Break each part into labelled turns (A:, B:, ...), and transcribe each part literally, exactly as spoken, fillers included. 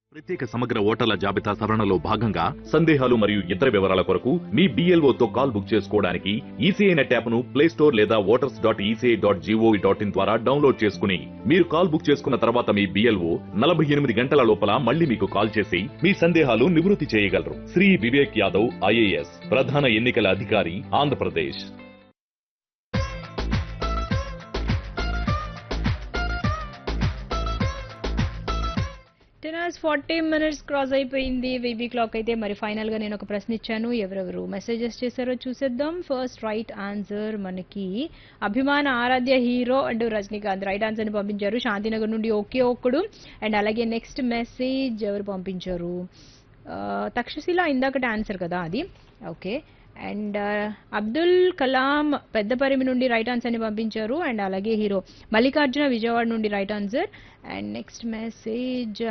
A: ప్రత్యేక సమగ్ర ఓటర్ల జాబితా సవరణలో భాగంగా సందేహాలు మరియు ఇతర వివరాల కొరకు మీ బిఎల్ఓ తో కాల్ బుక్ చేసుకోవడానికి ఈసీఐ నెట్ యాప్ ను ప్లే స్టోర్ లేదా voters dot ECI dot GOV dot in ద్వారా డౌన్లోడ్ చేసుకుని మీరు కాల్ బుక్ చేసుకున్న తర్వాత మీ బిఎల్ఓ నలభై ఎనిమిది గంటల లోపల మళ్ళీ మీకు కాల్ చేసి మీ సందేహాలు నివృత్తి చేయగలరు. శ్రీ వివేక్ యాదవ్ ఐఏఎస్ ప్రధాన ఎన్నికల అధికారి Andhra Pradesh.
B: Ten hours forty minutes cross అయిపోయింది వీబీ క్లాక్ అయితే. మరి ఫైనల్గా నేను ఒక ప్రశ్న ఇచ్చాను, ఎవరెవరు మెసేజెస్ చేశారో చూసేద్దాం. ఫస్ట్ రైట్ ఆన్సర్ మనకి అభిమాన ఆరాధ్య hero and Rajinikanth right answer ని పంపించారు శాంతినగర్ నుండి ఒకే ఒక్కడు. అండ్ అలాగే నెక్స్ట్ మెసేజ్ ఎవరు పంపించారు, తక్షశిల ఇందాకటి ఆన్సర్ కదా అది, ఓకే. అండ్ అబ్దుల్ కలాం పెద్దపరిమి నుండి రైట్ ఆన్సర్ ని పంపించారు. అండ్ అలాగే హీరో మల్లికార్జున విజయవాడ నుండి right answer. And next message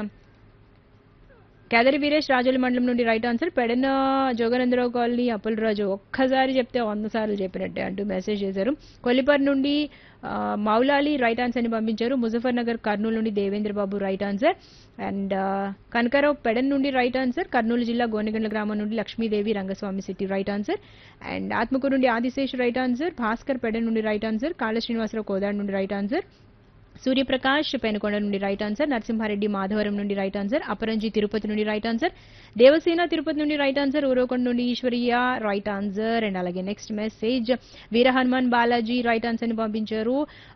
B: Kedari Veeresh Rajoli మండలం నుండి right answer. Pedana Jogananda Rao colony Appalaraju ఒక్కసారి చెప్తే వంద సార్లు చెప్పినట్టే అంటూ మెసేజ్ చేశారు. కొల్లిపర్ నుండి మౌలాలి రైట్ ఆన్సర్ ని పంపించారు. ముజఫర్ నగర్ కర్నూలు నుండి దేవేంద్ర బాబు right answer. And Kanakarao Pedana నుండి రైట్ ఆన్సర్. కర్నూలు జిల్లా గోనెగండ్ల గ్రామం నుండి Lakshmidevi Rangaswamy city right answer. And Atmakur నుండి ఆదిశేష్ రైట్ ఆన్సర్. భాస్కర్ పెడన్ నుండి రైట్ ఆన్సర్. కాళ శ్రీనివాసరావు కోదాడు నుండి రైట్ ఆన్సర్. సూర్యప్రకాష్ పెనుకొండ నుండి రైట్ ఆన్సర్. నరసింహారెడ్డి మాధవరం నుండి రైట్ ఆన్సర్. అపరంజి తిరుపతి నుండి రైట్ ఆన్సర్. దేవసేన తిరుపతి నుండి రైట్ ఆన్సర్. ఊరవకొండ నుండి ఈశ్వరియ రైట్ ఆన్సర్. అండ్ అలాగే నెక్స్ట్ మెసేజ్ వీర హనుమాన్ బాలాజీ రైట్ ఆన్సర్ ని పంపించారు.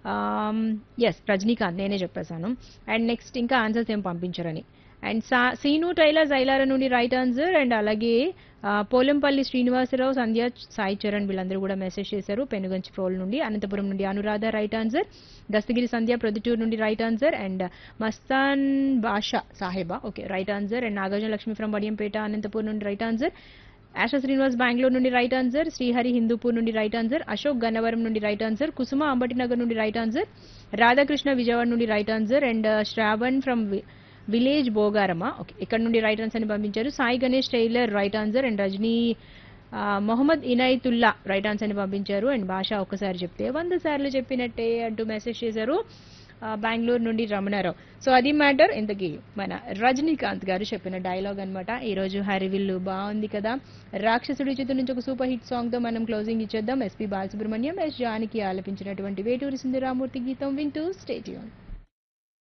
B: ఎస్ రజనీకాంత్ నేనే చెప్పేశాను. అండ్ నెక్స్ట్ ఇంకా ఆన్సర్స్ ఏం పంపించారని. అండ్ సా సీను టైలర్ జైలార నుండి రైట్ ఆన్సర్. అండ్ అలాగే పోలంపల్లి శ్రీనివాసరావు సంధ్య సాయి చరణ్ వీళ్ళందరూ కూడా మెసేజ్ చేశారు పెనుగంచి ప్రోల్ నుండి. అనంతపురం నుండి అనురాధ రైట్ ఆన్సర్. దస్తగిరి సంధ్య ప్రొద్దుటూరు నుండి right answer. And Mastan Basha Saheba okay right answer. And Nagarjuna Lakshmi from Badiyampeta Anantapur నుండి రైట్ ఆన్సర్. ఆశా శ్రీనివాస్ బెంగళూరు నుండి రైట్ ఆన్సర్. శ్రీహరి హిందూపూర్ నుండి రైట్ ఆన్సర్. అశోక్ గన్నవరం నుండి రైట్ ఆన్సర్. కుసుమ అంబటినగర్ నుండి రైట్ ఆన్సర్. రాధాకృష్ణ విజయవాడ నుండి right answer. And Shravan from village బోగారమా okay ఇక్కడ నుండి రైట్ ఆన్సర్ ని పంపించారు. Sai Ganesh tailor right answer. And Rajani Mohammed Inayatullah right answer ని పంపించారు. అండ్ భాష ఒక్కసారి చెప్తే వంద సార్లు చెప్పినట్టే అంటూ మెసేజ్ చేశారు బెంగళూరు నుండి రమణారావు. సో అది మ్యాటర్. ఇంతకీ మన రజనీకాంత్ గారు చెప్పిన డైలాగ్ అనమాట. ఈ రోజు హరివిల్లు బాగుంది కదా. రాక్షసుడి చిత్రం నుంచి ఒక సూపర్ హిట్ సాంగ్ తో మనం క్లోజింగ్ ఇచ్చేద్దాం. ఎస్పీ బాలసుబ్రహ్మణ్యం ఎస్ జానకి ఆలపించినటువంటి వేటూరి సుందరరామూర్తి గీతం వింటూ స్టే ట్యూన్.